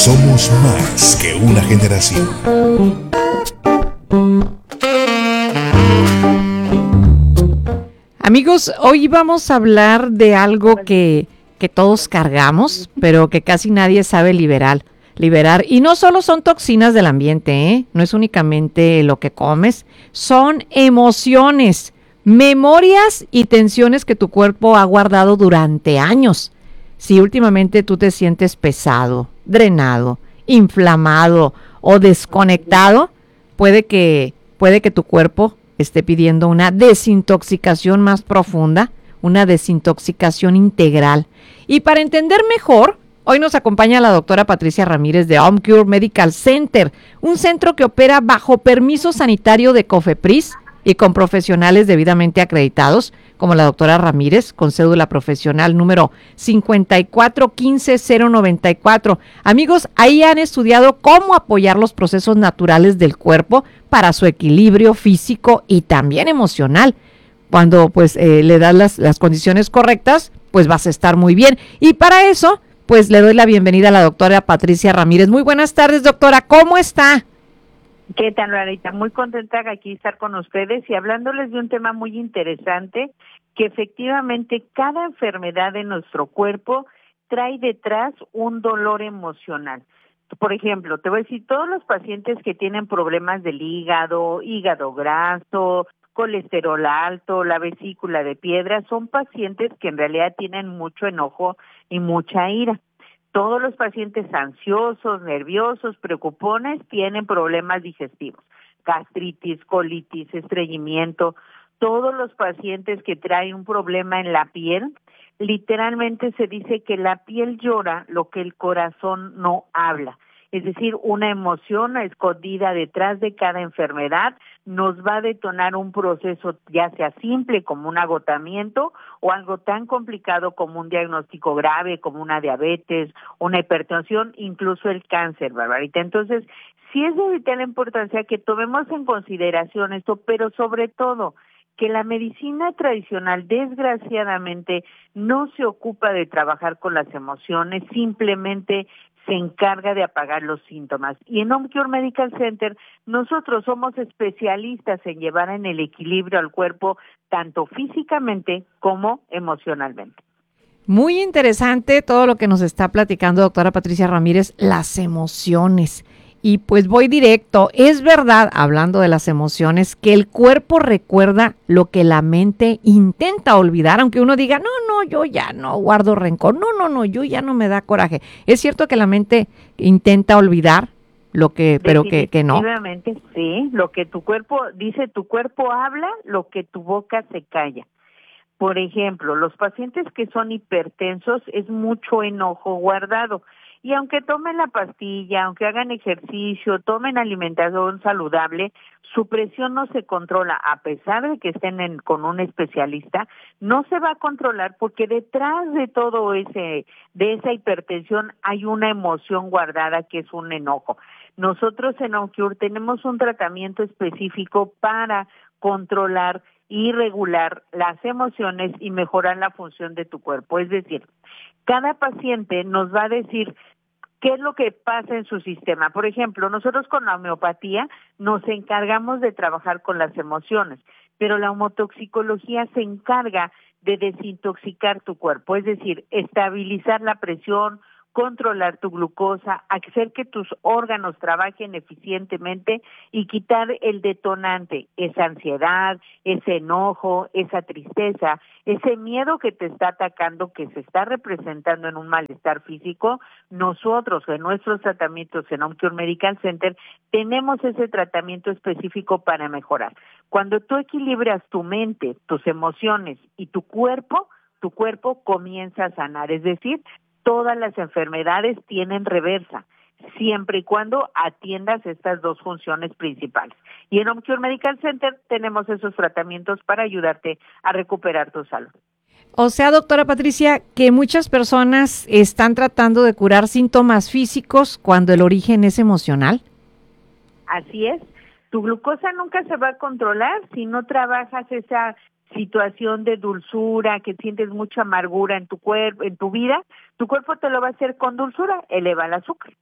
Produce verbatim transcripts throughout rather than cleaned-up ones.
Somos más que una generación. Amigos, hoy vamos a hablar de algo que, que todos cargamos, pero que casi nadie sabe liberar. liberar. Y no solo son toxinas del ambiente, ¿eh? No es únicamente lo que comes, son emociones, memorias y tensiones que tu cuerpo ha guardado durante años. Si últimamente tú te sientes pesado, drenado, inflamado o desconectado, puede que, puede que tu cuerpo esté pidiendo una desintoxicación más profunda, una desintoxicación integral. Y para entender mejor, hoy nos acompaña la doctora Patricia Ramírez de OmCure Medical Center, un centro que opera bajo permiso sanitario de COFEPRIS y con profesionales debidamente acreditados, como la doctora Ramírez, con cédula profesional número cincuenta y cuatro quince cero noventa y cuatro. Amigos, ahí han estudiado cómo apoyar los procesos naturales del cuerpo para su equilibrio físico y también emocional. Cuando pues eh, le das las, las condiciones correctas, pues vas a estar muy bien. Y para eso, pues le doy la bienvenida a la doctora Patricia Ramírez. Muy buenas tardes, doctora, ¿cómo está? ¿Qué tal, Larita? Muy contenta de aquí estar con ustedes y hablándoles de un tema muy interesante, que efectivamente cada enfermedad de nuestro cuerpo trae detrás un dolor emocional. Por ejemplo, te voy a decir, todos los pacientes que tienen problemas del hígado, hígado graso, colesterol alto, la vesícula de piedra, son pacientes que en realidad tienen mucho enojo y mucha ira. Todos los pacientes ansiosos, nerviosos, preocupones tienen problemas digestivos, gastritis, colitis, estreñimiento. Todos los pacientes que traen un problema en la piel, literalmente se dice que la piel llora lo que el corazón no habla. Es decir, una emoción escondida detrás de cada enfermedad nos va a detonar un proceso ya sea simple como un agotamiento o algo tan complicado como un diagnóstico grave como una diabetes, una hipertensión, incluso el cáncer, Barbarita. Entonces, sí es de vital importancia que tomemos en consideración esto, pero sobre todo que la medicina tradicional desgraciadamente no se ocupa de trabajar con las emociones, simplemente se encarga de apagar los síntomas. Y en OmCure Medical Center nosotros somos especialistas en llevar en el equilibrio al cuerpo tanto físicamente como emocionalmente. Muy interesante todo lo que nos está platicando doctora Patricia Ramírez, las emociones. Y pues voy directo, es verdad, hablando de las emociones, que el cuerpo recuerda lo que la mente intenta olvidar, aunque uno diga, no, no, yo ya no guardo rencor, no, no, no, yo ya no me da coraje. Es cierto que la mente intenta olvidar lo que, pero que, que no. Definitivamente, sí, lo que tu cuerpo, dice tu cuerpo habla, lo que tu boca se calla. Por ejemplo, los pacientes que son hipertensos es mucho enojo guardado. Y aunque tomen la pastilla, aunque hagan ejercicio, tomen alimentación saludable, su presión no se controla, a pesar de que estén en, con un especialista, no se va a controlar porque detrás de todo ese, de esa hipertensión hay una emoción guardada que es un enojo. Nosotros en OmCure tenemos un tratamiento específico para controlar y regular las emociones y mejorar la función de tu cuerpo. Es decir, cada paciente nos va a decir qué es lo que pasa en su sistema. Por ejemplo, nosotros con la homeopatía nos encargamos de trabajar con las emociones, pero la homotoxicología se encarga de desintoxicar tu cuerpo, es decir, estabilizar la presión, controlar tu glucosa, hacer que tus órganos trabajen eficientemente y quitar el detonante, esa ansiedad, ese enojo, esa tristeza, ese miedo que te está atacando, que se está representando en un malestar físico. Nosotros, en nuestros tratamientos en OmCure Medical Center, tenemos ese tratamiento específico para mejorar. Cuando tú equilibras tu mente, tus emociones y tu cuerpo, tu cuerpo comienza a sanar, es decir, todas las enfermedades tienen reversa, siempre y cuando atiendas estas dos funciones principales. Y en OmCure Medical Center tenemos esos tratamientos para ayudarte a recuperar tu salud. O sea, doctora Patricia, que muchas personas están tratando de curar síntomas físicos cuando el origen es emocional. Así es. Tu glucosa nunca se va a controlar si no trabajas esa situación de dulzura, que sientes mucha amargura en tu cuerpo, en tu vida. Tu cuerpo te lo va a hacer con dulzura, eleva el azúcar.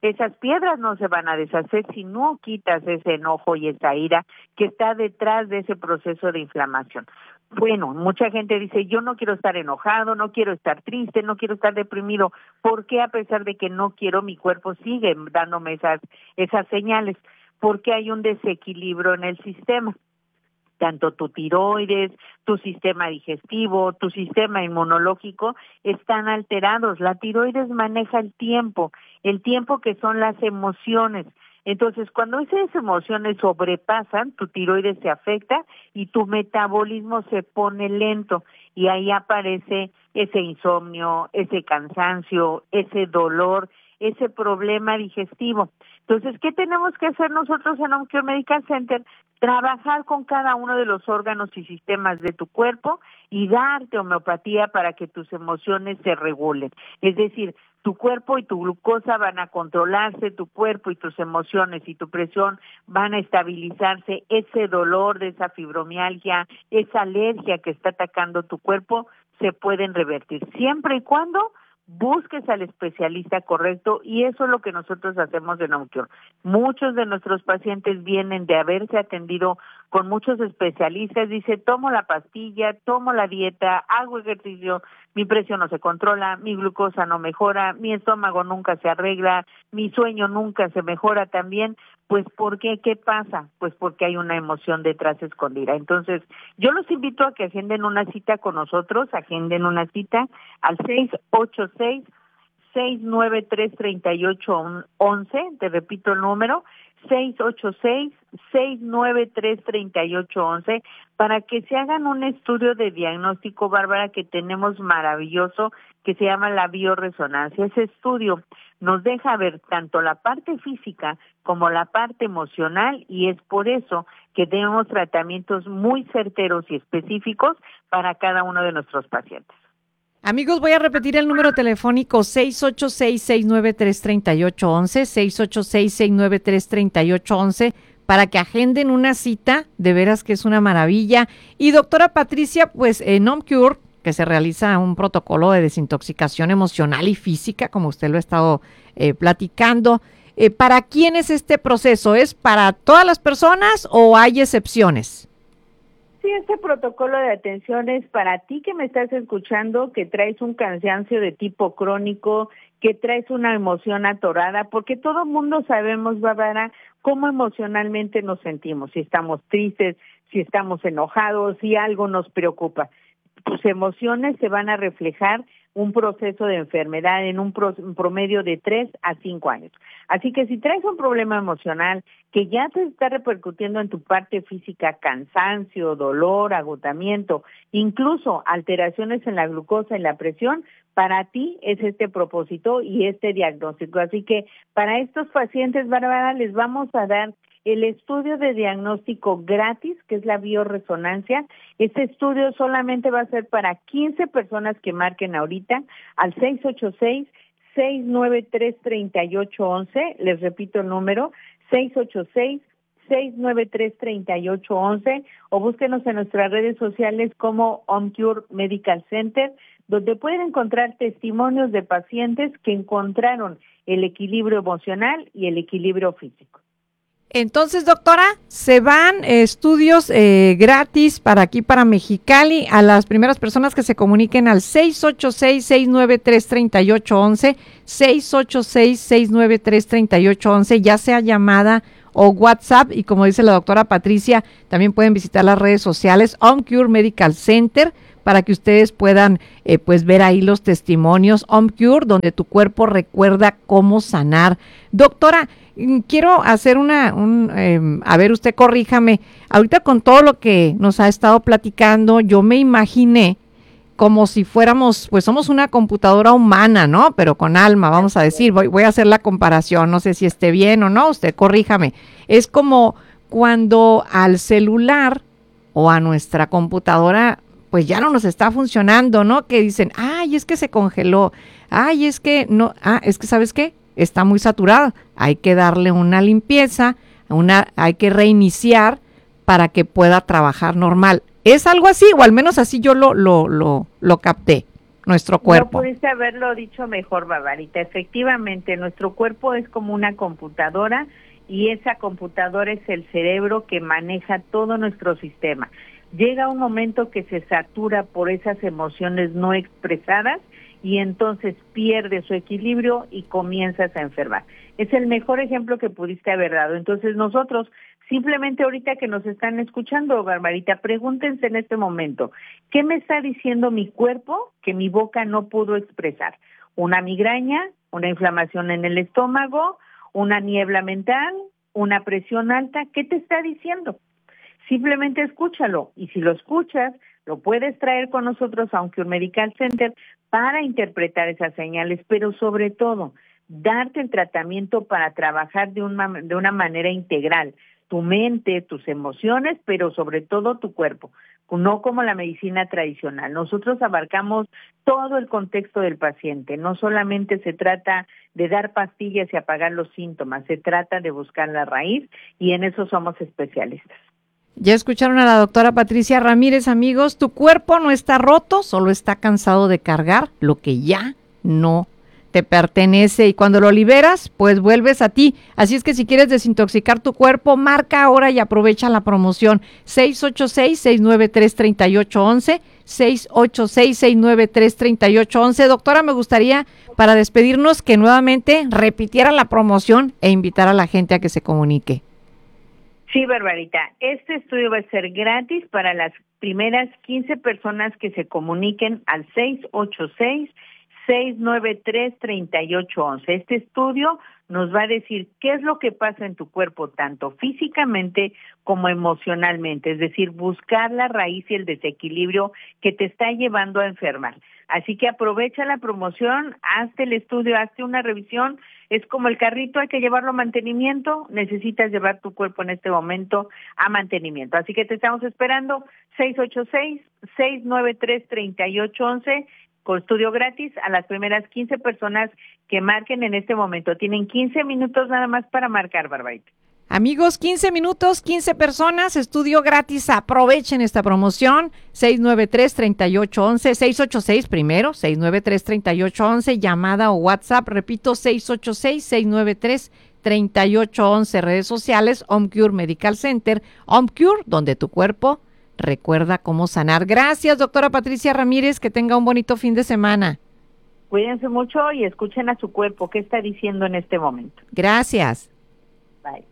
esas piedras no se van a deshacer si no quitas ese enojo y esa ira que está detrás de ese proceso de inflamación. Bueno, mucha gente dice, yo no quiero estar enojado, no quiero estar triste, no quiero estar deprimido. ¿Por qué a pesar de que no quiero, mi cuerpo sigue dándome esas, esas señales? Porque hay un desequilibrio en el sistema. Tanto tu tiroides, tu sistema digestivo, tu sistema inmunológico están alterados. La tiroides maneja el tiempo, el tiempo que son las emociones. Entonces, cuando esas emociones sobrepasan, tu tiroides se afecta y tu metabolismo se pone lento y ahí aparece ese insomnio, ese cansancio, ese dolor, ese problema digestivo. Entonces, ¿qué tenemos que hacer nosotros en Home Cure Medical Center? Trabajar con cada uno de los órganos y sistemas de tu cuerpo y darte homeopatía para que tus emociones se regulen. Es decir, tu cuerpo y tu glucosa van a controlarse, tu cuerpo y tus emociones y tu presión van a estabilizarse, ese dolor de esa fibromialgia, esa alergia que está atacando tu cuerpo, se pueden revertir, siempre y cuando busques al especialista correcto, y eso es lo que nosotros hacemos en Home Cure. Muchos de nuestros pacientes vienen de haberse atendido con muchos especialistas, dice, tomo la pastilla, tomo la dieta, hago ejercicio, mi presión no se controla, mi glucosa no mejora, mi estómago nunca se arregla, mi sueño nunca se mejora también. Pues, ¿por qué? ¿Qué pasa? Pues porque hay una emoción detrás escondida. Entonces, yo los invito a que agenden una cita con nosotros, agenden una cita al seis ocho seis, seis nueve tres, tres ocho uno uno, te repito el número, seis ocho seis, seis nueve tres, tres ocho uno uno, para que se hagan un estudio de diagnóstico, Bárbara, que tenemos maravilloso, que se llama la bioresonancia. Ese estudio nos deja ver tanto la parte física como la parte emocional, y es por eso que tenemos tratamientos muy certeros y específicos para cada uno de nuestros pacientes. Amigos, voy a repetir el número telefónico seis ocho seis, seis nueve tres, tres ocho uno uno, seis ocho seis, seis nueve tres, tres ocho uno uno, para que agenden una cita, de veras que es una maravilla. Y doctora Patricia, pues en Home Cure, que se realiza un protocolo de desintoxicación emocional y física, como usted lo ha estado eh, platicando, eh, ¿para quién es este proceso? ¿Es para todas las personas o hay excepciones? Sí, este protocolo de atención es para ti que me estás escuchando, que traes un cansancio de tipo crónico, que traes una emoción atorada, porque todo mundo sabemos, Bárbara, cómo emocionalmente nos sentimos, si estamos tristes, si estamos enojados, si algo nos preocupa. Tus emociones se van a reflejar un proceso de enfermedad en un, pro, un promedio de tres a cinco años. Así que si traes un problema emocional que ya te está repercutiendo en tu parte física, cansancio, dolor, agotamiento, incluso alteraciones en la glucosa y la presión, para ti es este propósito y este diagnóstico. Así que para estos pacientes, Bárbara, les vamos a dar el estudio de diagnóstico gratis, que es la bioresonancia. Este estudio solamente va a ser para quince personas que marquen ahorita al seis ocho seis, seis nueve tres, tres ocho uno uno. Les repito el número, seis ocho seis, seis nueve tres, tres ocho uno uno, o búsquenos en nuestras redes sociales como Home Cure Medical Center, donde pueden encontrar testimonios de pacientes que encontraron el equilibrio emocional y el equilibrio físico. Entonces, doctora, se van eh, estudios eh, gratis para aquí, para Mexicali, a las primeras personas que se comuniquen al seis ocho seis, seis nueve tres, tres ocho uno uno, seis ocho seis, seis nueve tres, tres ocho uno uno, ya sea llamada o WhatsApp, y como dice la doctora Patricia, también pueden visitar las redes sociales Home Cure Medical Center, para que ustedes puedan eh, pues ver ahí los testimonios. Home Cure, donde tu cuerpo recuerda cómo sanar. Doctora, quiero hacer una, un, eh, a ver, usted corríjame, ahorita con todo lo que nos ha estado platicando, yo me imaginé como si fuéramos, pues somos una computadora humana, ¿no? Pero con alma, vamos a decir, voy, voy a hacer la comparación, no sé si esté bien o no, usted corríjame. Es como cuando al celular o a nuestra computadora, pues ya no nos está funcionando, ¿no? Que dicen, ay, es que se congeló, ay, es que no, ah, es que, ¿sabes qué? Está muy saturada, hay que darle una limpieza, una, hay que reiniciar para que pueda trabajar normal. ¿Es algo así? O al menos así yo lo, lo, lo, lo capté. nuestro cuerpo. No pudiste haberlo dicho mejor, Barbarita. Efectivamente, nuestro cuerpo es como una computadora y esa computadora es el cerebro que maneja todo nuestro sistema. Llega un momento que se satura por esas emociones no expresadas y entonces pierde su equilibrio y comienzas a enfermar. Es el mejor ejemplo que pudiste haber dado. Entonces nosotros, simplemente ahorita que nos están escuchando, Barbarita, pregúntense en este momento, ¿qué me está diciendo mi cuerpo que mi boca no pudo expresar? ¿Una migraña? ¿Una inflamación en el estómago? ¿Una niebla mental? ¿Una presión alta? ¿Qué te está diciendo? Simplemente escúchalo, y si lo escuchas, lo puedes traer con nosotros a un Cure Medical Center para interpretar esas señales, pero sobre todo, darte el tratamiento para trabajar de una, de una manera integral, tu mente, tus emociones, pero sobre todo tu cuerpo, no como la medicina tradicional. Nosotros abarcamos todo el contexto del paciente, no solamente se trata de dar pastillas y apagar los síntomas, se trata de buscar la raíz y en eso somos especialistas. Ya escucharon a la doctora Patricia Ramírez, amigos, tu cuerpo no está roto, solo está cansado de cargar lo que ya no te pertenece y cuando lo liberas, pues vuelves a ti. Así es que si quieres desintoxicar tu cuerpo, marca ahora y aprovecha la promoción seis ocho seis, seis nueve tres, tres ocho uno uno, seis ocho seis, seis nueve tres, tres ocho uno uno. Doctora, me gustaría para despedirnos que nuevamente repitiera la promoción e invitar a la gente a que se comunique. Sí, Barbarita, este estudio va a ser gratis para las primeras quince personas que se comuniquen al seis ocho seis, seis nueve tres, tres ocho uno uno. Este estudio nos va a decir qué es lo que pasa en tu cuerpo, tanto físicamente como emocionalmente, es decir, buscar la raíz y el desequilibrio que te está llevando a enfermar. Así que aprovecha la promoción, hazte el estudio, hazte una revisión. Es como el carrito, hay que llevarlo a mantenimiento, necesitas llevar tu cuerpo en este momento a mantenimiento. Así que te estamos esperando, seis ocho seis, seis nueve tres, tres ocho uno uno, con estudio gratis a las primeras quince personas que marquen en este momento. Tienen quince minutos nada más para marcar, Barbarita. Amigos, quince minutos, quince personas, estudio gratis, aprovechen esta promoción, seis nueve tres, tres ocho uno uno, seis ocho seis primero, seis nueve tres, tres ocho uno uno, llamada o WhatsApp, repito, seis ocho seis, seis nueve tres, tres ocho uno uno, redes sociales, OmCure Medical Center, OmCure, donde tu cuerpo recuerda cómo sanar. Gracias, doctora Patricia Ramírez, que tenga un bonito fin de semana. Cuídense mucho y escuchen a su cuerpo, qué está diciendo en este momento. Gracias. Bye.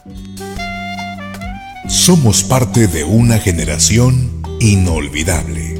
Somos parte de una generación inolvidable.